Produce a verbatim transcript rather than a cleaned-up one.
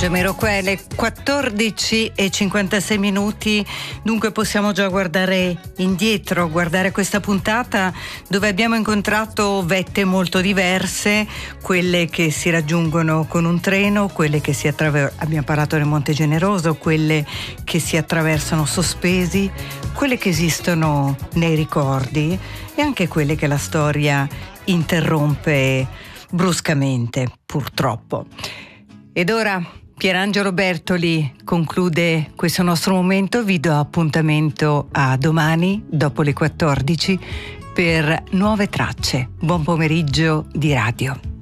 Jamiroquai, le quattordici e cinquantasei minuti, dunque possiamo già guardare indietro, guardare questa puntata dove abbiamo incontrato vette molto diverse, quelle che si raggiungono con un treno, quelle che si attraversano, abbiamo parlato del Monte Generoso, quelle che si attraversano sospesi, quelle che esistono nei ricordi e anche quelle che la storia interrompe bruscamente, purtroppo. Ed ora Pierangelo Bertoli conclude questo nostro momento. Vi do appuntamento a domani dopo le quattordici per nuove tracce. Buon pomeriggio di radio.